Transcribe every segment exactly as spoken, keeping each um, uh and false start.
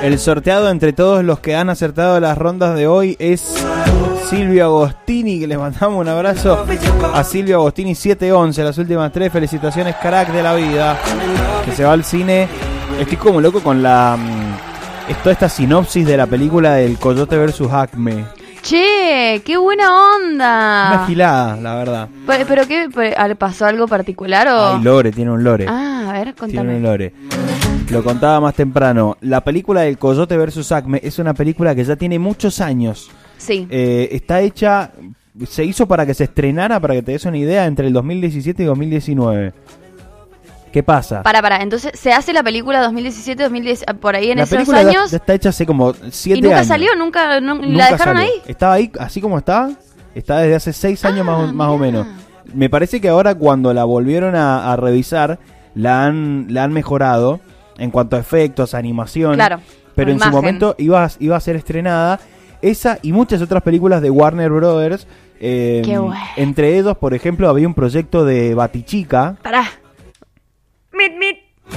El sorteado entre todos los que han acertado las rondas de hoy es Silvio Agostini, que les mandamos un abrazo a Silvio Agostini siete once, las últimas tres. Felicitaciones, crack de la vida, que se va al cine. Estoy como loco con la toda esta sinopsis de la película del Coyote versus Acme. Che, qué buena onda. Una gilada, la verdad. ¿Pero, pero qué? ¿Pasó algo particular o...? Ay, lore, tiene un lore. Ah, a ver, contame. Tiene un lore. Lo contaba más temprano. La película del Coyote versus Acme es una película que ya tiene muchos años. Sí. Eh, está hecha, se hizo para que se estrenara, para que te des una idea, entre el dos mil diecisiete y dos mil diecinueve. ¿Qué pasa? Para, para, entonces se hace la película dos mil diecisiete, dos mil diez, por ahí en la esos película años. Ya está hecha hace como siete años. ¿Y nunca años. salió? ¿Nunca, no, nunca la dejaron salió. ahí? Estaba ahí, así como está, está desde hace seis años ah, más, más o menos. Me parece que ahora cuando la volvieron a, a revisar, la han, la han mejorado en cuanto a efectos, animación. Claro. Pero en imagen. su momento iba, iba a ser estrenada esa y muchas otras películas de Warner Brothers. Eh, Qué bueno. Entre ellos, por ejemplo, había un proyecto de Batichica. Pará. Mit, mit.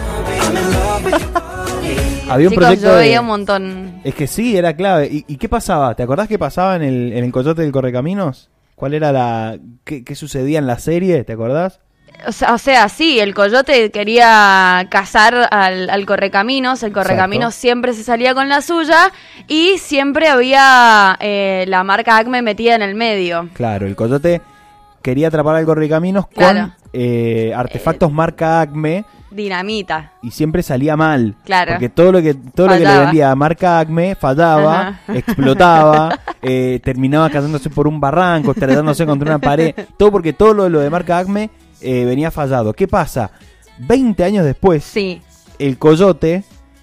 Había un Chicos, proyecto yo de... veía un montón. Es que sí, era clave. ¿Y, y qué pasaba? ¿Te acordás qué pasaba en el, en el Coyote del Correcaminos? ¿Cuál era la... ¿Qué, qué sucedía en la serie? ¿Te acordás? O sea, o sea, sí, el Coyote quería cazar al, al Correcaminos, el Correcaminos Exacto. siempre se salía con la suya y siempre había eh, la marca Acme metida en el medio. Claro, el Coyote quería atrapar al Correcaminos claro. con eh, artefactos eh, marca Acme. Dinamita. Y siempre salía mal. Claro. Porque todo lo que todo fallaba. lo que le vendía a marca Acme fallaba, Ajá. explotaba, eh, terminaba cayéndose por un barranco, estrellándose contra una pared. Todo porque todo lo, lo de marca Acme eh, venía fallado. ¿Qué pasa? veinte años después, sí. el Coyote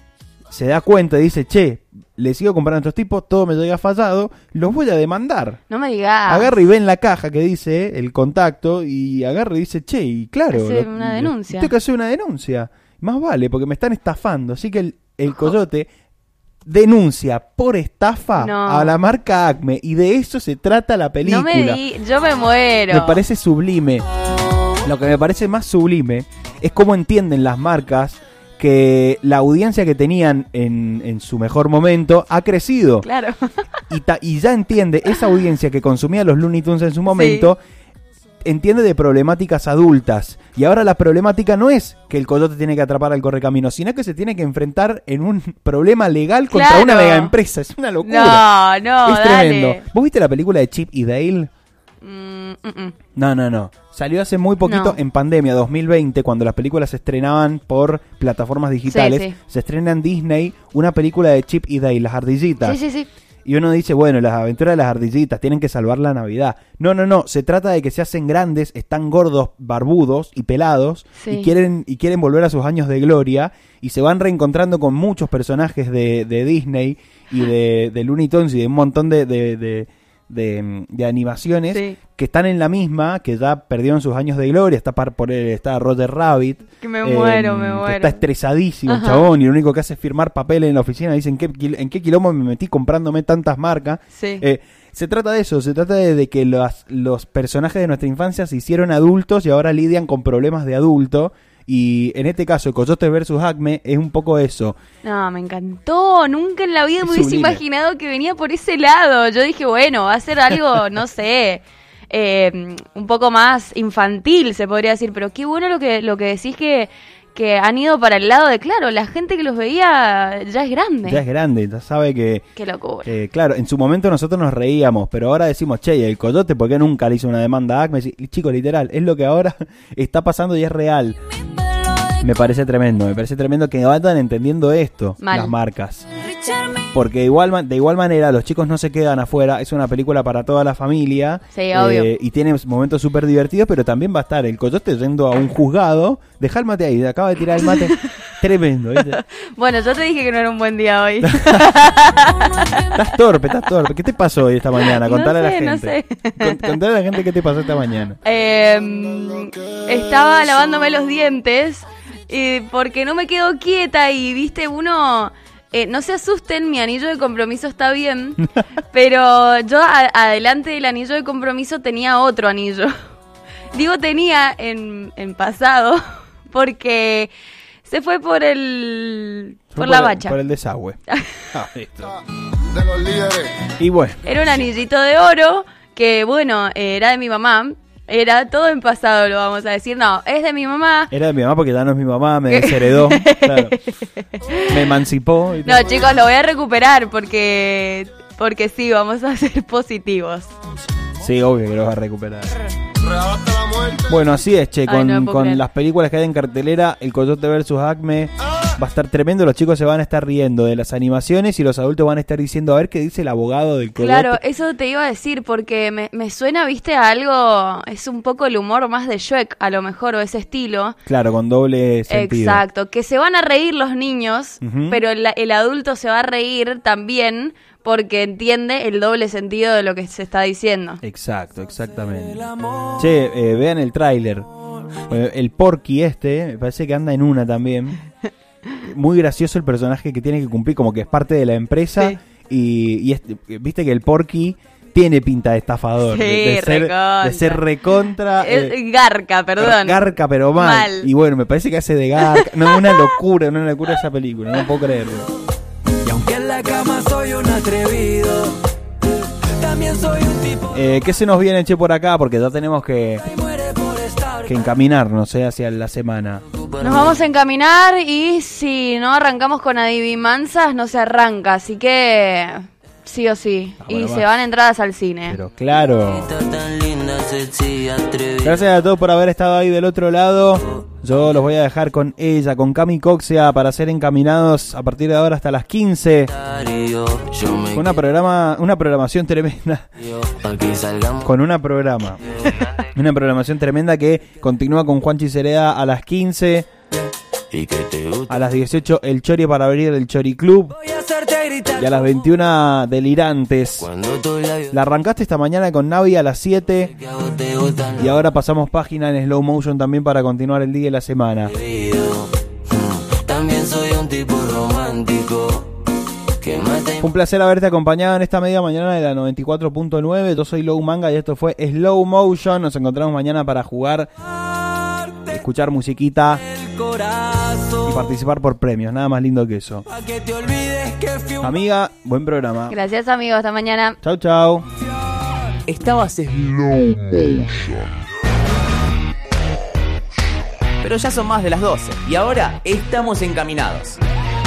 se da cuenta y dice, che, le sigo comprando a estos tipos, todo me llega fallado, los voy a demandar. No me digas. Agarra y ve en la caja que dice el contacto y agarra y dice, che, y claro, hacer lo, una lo, denuncia. Tengo que hacer una denuncia. Más vale, porque me están estafando. Así que el, el Coyote denuncia por estafa no. a la marca Acme y de eso se trata la película. No me di, yo me muero. Me parece sublime. Lo que me parece más sublime es cómo entienden las marcas que la audiencia que tenían en, en su mejor momento ha crecido. Claro. Y, ta, y ya entiende, esa audiencia que consumía los Looney Tunes en su momento, sí. entiende de problemáticas adultas. Y ahora la problemática no es que el Coyote tiene que atrapar al Correcaminos, sino que se tiene que enfrentar en un problema legal contra claro. una mega empresa. Es una locura. No, no, es dale. tremendo. ¿Vos viste la película de Chip y Dale? Mm, mm, mm. No, no, no. Salió hace muy poquito no. en pandemia, dos mil veinte, cuando las películas se estrenaban por plataformas digitales. Sí, sí. Se estrena en Disney una película de Chip y Dale, las ardillitas. Sí, sí, sí. Y uno dice, bueno, las aventuras de las ardillitas tienen que salvar la Navidad. No, no, no. Se trata de que se hacen grandes, están gordos, barbudos y pelados. Sí. Y quieren y quieren volver a sus años de gloria. Y se van reencontrando con muchos personajes de, de Disney y de, de Looney Tunes y de un montón de... de, de De, de animaciones sí. que están en la misma, que ya perdieron sus años de gloria. Está par por él, está Roger Rabbit, que me muero, eh, me muero, está estresadísimo, Ajá. chabón, y lo único que hace es firmar papeles en la oficina. Dicen, ¿en qué, en qué quilombo me metí comprándome tantas marcas? Sí. Eh, se trata de eso, se trata de, de que los, los personajes de nuestra infancia se hicieron adultos y ahora lidian con problemas de adulto. Y en este caso, el Coyote versus Acme es un poco eso. No, me encantó. Nunca en la vida es me hubiese sublime. imaginado que venía por ese lado. Yo dije, bueno, va a ser algo, no sé, eh, un poco más infantil, se podría decir. Pero qué bueno lo que lo que decís que, que han ido para el lado de, claro, la gente que los veía ya es grande. Ya es grande, ya sabe que... Qué locura. Eh, claro, en su momento nosotros nos reíamos, pero ahora decimos, che, el Coyote, ¿por qué nunca le hizo una demanda a Acme? Y, chicos, literal, es lo que ahora está pasando y es real. Me parece tremendo, me parece tremendo que vayan entendiendo esto, Mal. las marcas. Porque de igual, de igual manera los chicos no se quedan afuera, es una película para toda la familia. Sí, obvio. Eh, y tiene momentos súper divertidos, pero también va a estar el Coyote yendo a un juzgado. Dejá el mate ahí, acaba de tirar el mate. Tremendo, ¿viste? Bueno, yo te dije que no era un buen día hoy. Estás torpe, estás torpe. ¿Qué te pasó hoy esta mañana? Contale no sé, a la gente. No sé. Con, contale a la gente qué te pasó esta mañana. Eh, estaba lavándome los dientes. Eh, porque no me quedo quieta y, viste, uno... Eh, no se asusten, mi anillo de compromiso está bien, pero yo a- adelante del anillo de compromiso tenía otro anillo. Digo tenía en, en pasado, porque Se fue por el... Fue por la el- bacha. Por el desagüe. Ah, listo. Y bueno, Era un anillito de oro que, bueno, era de mi mamá. Era todo en pasado, lo vamos a decir. No, es de mi mamá. era de mi mamá porque ya no es mi mamá, me desheredó. Claro. Me emancipó. y No, todo. chicos, lo voy a recuperar porque... Porque sí, vamos a ser positivos. Sí, obvio que lo vas a recuperar. Bueno, así es, che, Ay, con, no me puedo con creer. las películas que hay en cartelera, El Coyote versus Acme va a estar tremendo, los chicos se van a estar riendo de las animaciones y los adultos van a estar diciendo a ver qué dice el abogado del Coyote. Claro, eso te iba a decir porque me, me suena, viste, a algo... Es un poco el humor más de Shrek, a lo mejor, o ese estilo. Claro, con doble sentido. Exacto, que se van a reír los niños, Ujú. pero el, el adulto se va a reír también porque entiende el doble sentido de lo que se está diciendo. Exacto, exactamente. Che, eh, vean el tráiler. Eh, el Porky este, me parece que anda en una también. Muy gracioso el personaje que tiene que cumplir, como que es parte de la empresa. Sí. Y, y este- viste que el Porky tiene pinta de estafador. Sí, de, de ser, recontra. de ser recontra. Es eh, garca, perdón. Garca, pero mal. Mal. Y bueno, me parece que hace de garca. No, una locura, una locura esa película. No puedo creerlo. Y aunque en la cama soy un atrevido, también soy un tipo Eh, ¿Qué se nos viene, che, por acá? Porque ya tenemos que, que muere por estar. que encaminarnos eh, hacia la semana. Nos vamos a encaminar y si no arrancamos con adivinanzas, no se arranca. Así que sí o sí. Ah, bueno, y va. se van entradas al cine. Pero claro. Tan linda, sexy, atrevida. Gracias a todos por haber estado ahí del otro lado. Yo los voy a dejar con ella, con Cami Coxia, para ser encaminados a partir de ahora hasta las quince. Yo me Con una, programa, una programación tremenda. quiero pa' que salgamos. Con una programa. Una programación tremenda que continúa con Juanchi Cereda a las quince. Y que te gusta. A las dieciocho el Chori para abrir el Chori Club. Voy a hacerte gritar. Y a las veintiuna Delirantes. Cuando tus labios La arrancaste esta mañana con Navi a las siete. que a vos te gustan. Y ahora pasamos página en slow motion también para continuar el día y la semana. Atrevido. Mm, También soy un tipo romántico que mata y Fue un placer haberte acompañado en esta media mañana de la noventa y cuatro punto nueve. Yo soy Low Manga y esto fue Slow Motion. Nos encontramos mañana para jugar, escuchar musiquita el corazón. y participar por premios. Nada más lindo que eso. Pa' que te olvides que fui un Amiga, buen programa. Gracias, amigos. Hasta mañana. Chau, chau. Estabas slow motion. Pero ya son más de las doce y ahora estamos encaminados.